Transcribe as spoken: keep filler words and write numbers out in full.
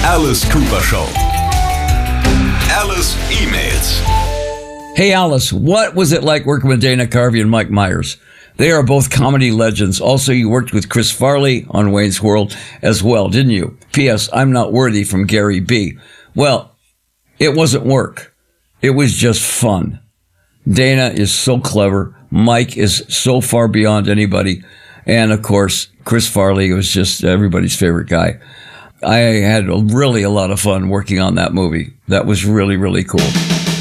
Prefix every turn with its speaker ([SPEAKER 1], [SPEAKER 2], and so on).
[SPEAKER 1] Alice Cooper Show. Alice emails.
[SPEAKER 2] Hey Alice, what was it like working with Dana Carvey and Mike Myers? They are both comedy legends. Also, you worked with Chris Farley on Wayne's World as well, didn't you? P S. I'm not worthy from Gary B. Well, it wasn't work. It was just fun. Dana is so clever. Mike is so far beyond anybody. And of course, Chris Farley was just everybody's favorite guy. I had really a lot of fun working on that movie. That was really, really cool.